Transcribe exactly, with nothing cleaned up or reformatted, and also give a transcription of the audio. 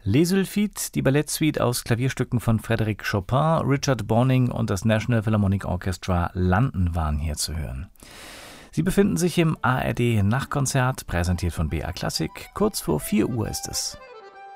Les Sylphides, die Ballettsuite aus Klavierstücken von Frédéric Chopin, Richard Bonning und das National Philharmonic Orchestra London waren hier zu hören. Sie befinden sich im A R D Nachtkonzert, präsentiert von B A Klassik. Kurz vor vier Uhr ist es.